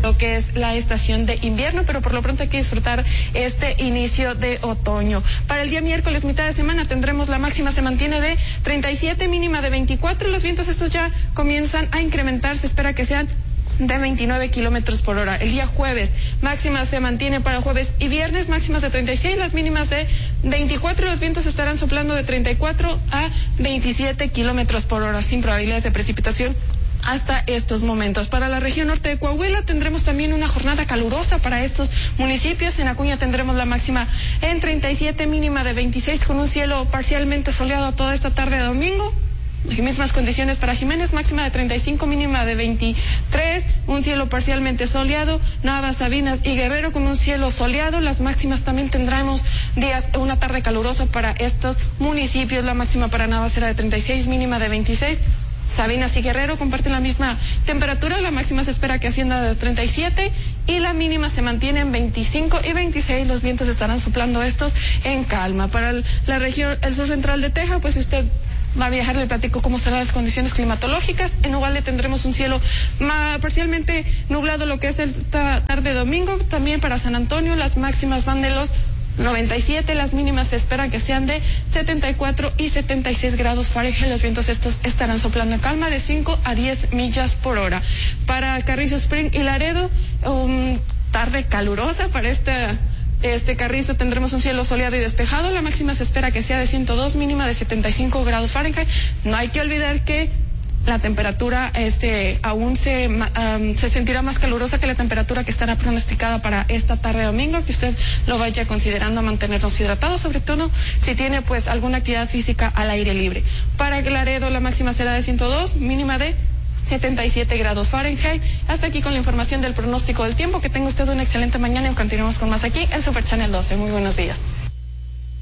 lo que es la estación de invierno, pero por lo pronto hay que disfrutar este inicio de otoño. Para el día miércoles, mitad de semana, tendremos la máxima se mantiene de 37, mínima de 24. Los vientos estos ya comienzan a incrementar, se espera que sean de 29 kilómetros por hora. El día jueves, máximas se mantiene para jueves y viernes, máximas de 36, las mínimas de 24. Los vientos estarán soplando de 34 a 27 kilómetros por hora, sin probabilidades de precipitación hasta estos momentos. Para la región norte de Coahuila tendremos también una jornada calurosa para estos municipios. En Acuña tendremos la máxima en 37, mínima de 26, con un cielo parcialmente soleado toda esta tarde de domingo. Mismas condiciones para Jiménez, máxima de 35, mínima de 23, un cielo parcialmente soleado. Navas, Sabinas y Guerrero con un cielo soleado. Las máximas también tendremos una tarde calurosa para estos municipios. La máxima para Navas será de 36, mínima de 26. Sabinas y Guerrero comparten la misma temperatura. La máxima se espera que ascienda de 37 y la mínima se mantiene en 25 y 26. Los vientos estarán soplando estos en calma. Para la región, el sur central de Texas, pues usted va a viajar, le platico cómo serán las condiciones climatológicas. En Uvalde tendremos un cielo parcialmente nublado lo que es esta tarde domingo. También para San Antonio las máximas van de los 97, las mínimas se esperan que sean de 74 y 76 grados Fahrenheit. Los vientos estos estarán soplando en calma de 5 a 10 millas por hora. Para Carrizo Spring y Laredo, tarde calurosa para este Carrizo tendremos un cielo soleado y despejado. La máxima se espera que sea de 102, mínima de 75 grados Fahrenheit. No hay que olvidar que la temperatura aún se sentirá más calurosa que la temperatura que estará pronosticada para esta tarde de domingo, que usted lo vaya considerando a mantenernos hidratados, sobre todo si tiene pues alguna actividad física al aire libre. Para Laredo la máxima será de 102, mínima de 77 grados Fahrenheit. Hasta aquí con la información del pronóstico del tiempo. Que tenga usted una excelente mañana y continuamos con más aquí en Super Channel 12. Muy buenos días.